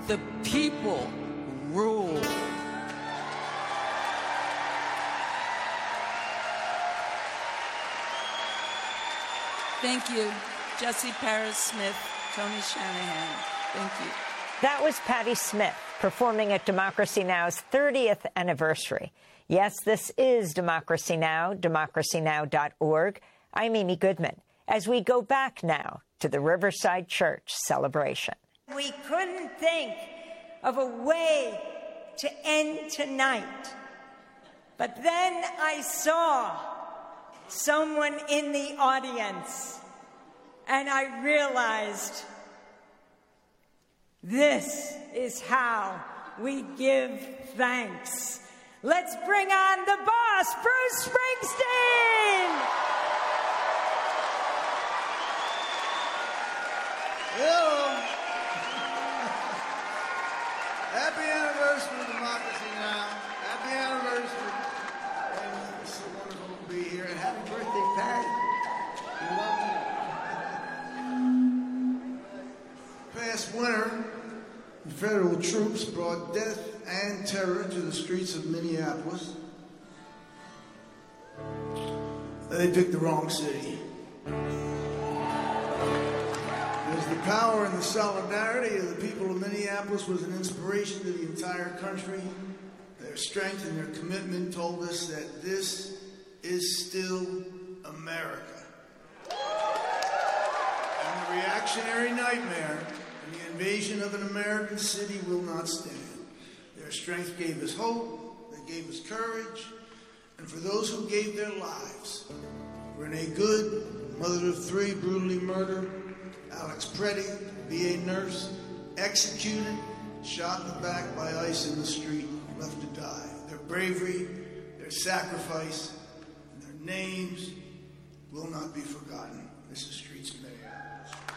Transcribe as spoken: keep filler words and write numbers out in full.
The people rule. Thank you, Jesse Paris Smith, Tony Shanahan. Thank you. That was Patti Smith performing at Democracy Now!'s thirtieth anniversary. Yes, this is Democracy Now!, democracy now dot org. I'm Amy Goodman, as we go back now to the Riverside Church celebration. We couldn't think of a way to end tonight. But then I saw someone in the audience, and I realized this is how we give thanks. Let's bring on the boss, Bruce Springsteen! Hello. Happy anniversary, Democracy Now! Happy anniversary. And it's so wonderful to be here. And happy birthday, Patty. We love you. Past winter, the federal troops brought death and terror to the streets of Minneapolis. They picked the wrong city. There's the power and the solidarity of the people of Minneapolis was an inspiration to the entire country. Their strength and their commitment told us that this is still America. And the reactionary nightmare and the invasion of an American city will not stand. Their strength gave us hope, they gave us courage, and for those who gave their lives, Renee Good, mother of three, brutally murdered, Alex Preddy, V A nurse, executed, shot in the back by ICE in the street, left to die. Their bravery, their sacrifice, and their names will not be forgotten. This is Streets of Minneapolis.